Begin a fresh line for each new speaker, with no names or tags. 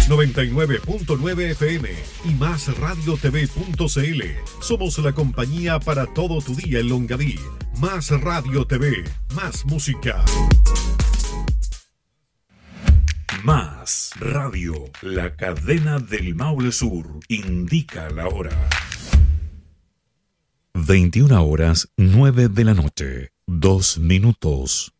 99.9 FM y más radiotv.cl. Somos la compañía para todo tu día en Longaví. Más Radio TV, más música. Más Radio, la cadena del Maule Sur, indica la hora. 21 horas 9 de la noche, 2 minutos.